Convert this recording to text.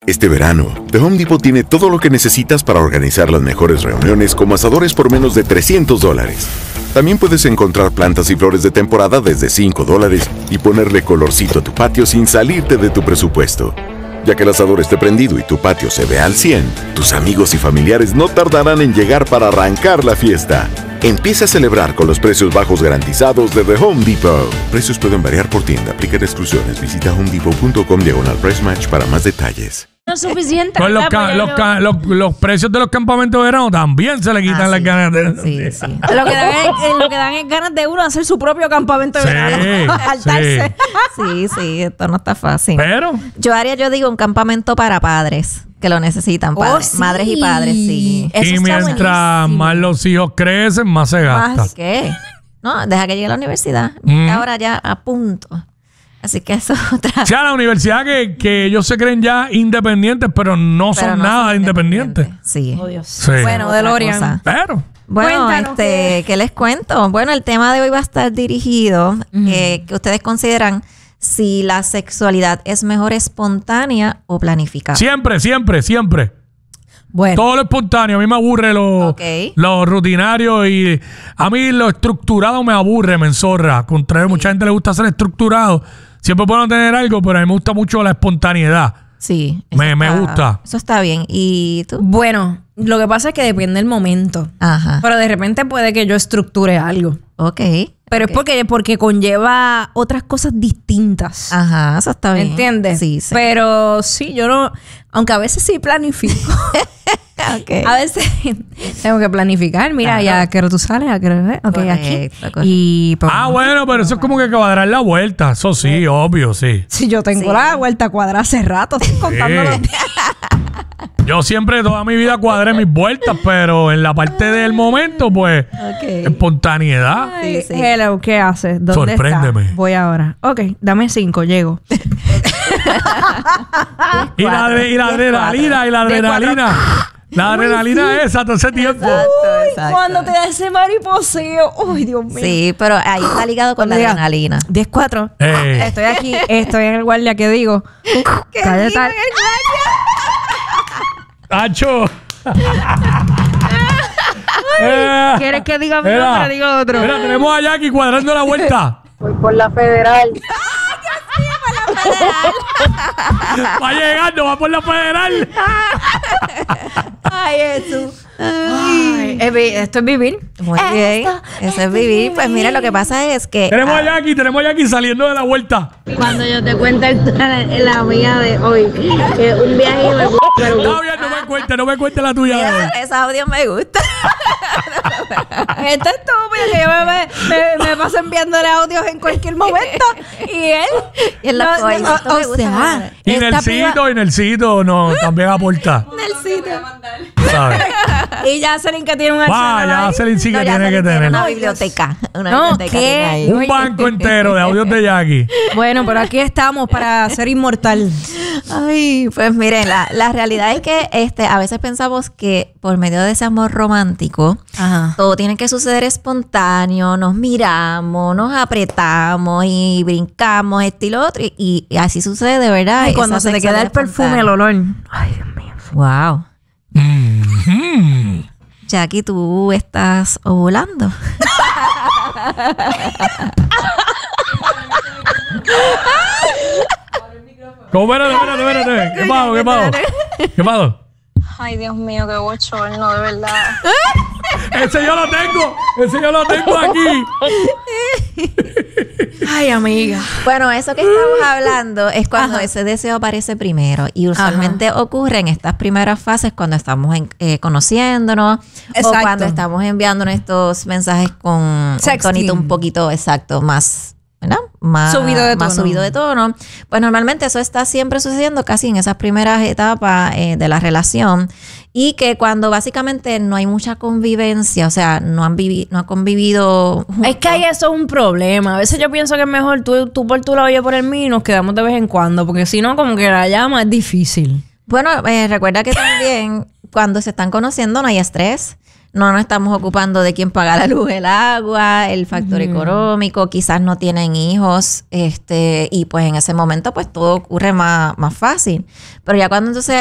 Este verano, The Home Depot tiene todo lo que necesitas para organizar las mejores reuniones, como asadores por menos de $300. También puedes encontrar plantas y flores de temporada desde $5 y ponerle colorcito a tu patio sin salirte de tu presupuesto. Ya que el asador esté prendido y tu patio se vea al 100, tus amigos y familiares no tardarán en llegar para arrancar la fiesta. Empieza a celebrar con los precios bajos garantizados de The Home Depot. Precios pueden variar por tienda. Aplican exclusiones. Visita homedepot.com/price match para más detalles. No es suficiente. Pues los precios de los campamentos de verano también se le quitan las ganas de... Sí. Lo que dan es ganas de uno hacer su propio campamento de verano. Saltarse. Sí, esto no está fácil. Pero... Yo digo un campamento para padres que lo necesitan, padres, madres y padres, sí. Eso y mientras más los hijos crecen, más se gasta. ¿Más qué? No, deja que llegue a la universidad. Ahora ya a punto. Así que eso es otra. O sea, la universidad que ellos se creen ya independientes, pero no son nada independientes. Sí. Oh, Dios. Sí. Bueno, DeLorean. Pero... Bueno, ¿qué les cuento? Bueno, el tema de hoy va a estar dirigido que ustedes consideran si la sexualidad es mejor espontánea o planificada. Siempre. Bueno. Todo lo espontáneo. A mí me aburre lo rutinario y a mí lo estructurado me aburre, me enzorra. Contrario, mucha gente le gusta ser estructurado. Siempre pueden tener algo, pero a mí me gusta mucho la espontaneidad. Sí. Me gusta. Eso está bien. ¿Y tú? Bueno, lo que pasa es que depende del momento. Ajá. Pero de repente puede que yo estructure algo. Ok. Pero es porque conlleva otras cosas distintas. Ajá, eso está bien. ¿Entiendes? Sí. Pero sí, yo no... Aunque a veces sí planifico. Okay. A veces tengo que planificar. Mira, ya que tú sales, a que aquí. Y, pues, bueno, pero eso es como que cuadrar la vuelta. Eso sí, obvio, sí. Si yo tengo la vuelta cuadrada hace rato, estoy contando los días. Yo siempre, toda mi vida cuadré mis vueltas, pero en la parte del momento, pues, espontaneidad. Ay, sí. Hello, ¿qué haces? ¿Dónde Sorpréndeme. estás? Voy ahora. Ok, dame 5, llego. y la adrenalina. La adrenalina esa todo ese tiempo. Exacto. Cuando te da ese mariposeo. Uy, Dios mío. Sí, pero ahí está ligado con la adrenalina. 10-4. Estoy aquí, estoy en el guardia que digo. ¿Qué digo en el guardia? ¡Tacho! ¿Quieres que diga mi nombre? Digo otro. Mira, tenemos a Jackie cuadrando la vuelta. Voy por la Federal. Va llegando, va por la Federal. Ay, eso. Ay, esto es vivir. Muy bien. Eso es vivir. Pues mira, lo que pasa es que... Tenemos a Jackie saliendo de la vuelta. Cuando yo te cuente la mía de hoy, que un viaje y me Está bien, no me cuente la tuya de hoy. Ese audio me gusta. Esto es estúpido que yo me paso enviándole audios en cualquier momento. Y él lo Y Nelsito no, también aporta. ¿Sabes? Y Jocelyn que tiene un Jocelyn sí que tiene que tener una biblioteca. Un banco entero de audios de Jackie. Bueno, pero aquí estamos para ser inmortal. Ay, pues miren, la realidad es que a veces pensamos que por medio de ese amor romántico, todo tiene que suceder espontáneo, nos miramos, nos apretamos y brincamos, esto y lo otro, y así sucede de verdad. Y cuando se te queda el perfume, el olor. Ay, Dios mío. Wow. Jackie, ¿tú estás ovulando? ¿Cómo? Espérate. ¿Qué pasó? Ay, Dios mío, qué bochorno, de verdad. Ese yo lo tengo aquí. Ay, amiga. Bueno, eso que estamos hablando es cuando ese deseo aparece primero. Y usualmente ocurre en estas primeras fases cuando estamos conociéndonos. O cuando estamos enviándonos estos mensajes con un tonito un poquito más... ¿verdad? Más subido de tono. Pues normalmente eso está siempre sucediendo casi en esas primeras etapas de la relación, y que cuando básicamente no hay mucha convivencia, o sea, no han convivido juntos. Es que ahí eso es un problema. A veces yo pienso que es mejor tú por tu lado y yo por el mío, y nos quedamos de vez en cuando, porque si no, como que la llama es difícil. Bueno, recuerda que también cuando se están conociendo no hay estrés. no nos estamos ocupando de quién paga la luz, el agua, el factor económico, quizás no tienen hijos, y pues en ese momento pues todo ocurre más fácil. Pero ya cuando entonces